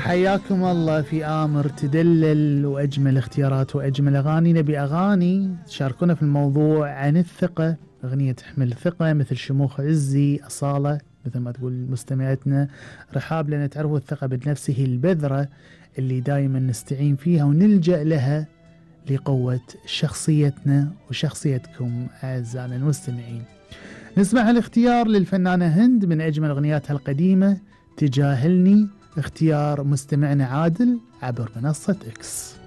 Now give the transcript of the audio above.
حياكم الله في آمر تدلل وأجمل اختيارات وأجمل أغاني. نبي أغاني تشاركونا في الموضوع عن الثقة، أغنية تحمل ثقة مثل شموخ عزي، أصالة مثل ما تقول مستمعتنا رحاب، لأن تعرفوا الثقة بالنفس هي البذرة اللي دائما نستعين فيها ونلجأ لها لقوة شخصيتنا وشخصيتكم أعزائنا المستمعين. نسمع الاختيار للفنانة هند من أجمل أغنياتها القديمة تجاهلني، اختيار مستمعنا عادل عبر منصة إكس.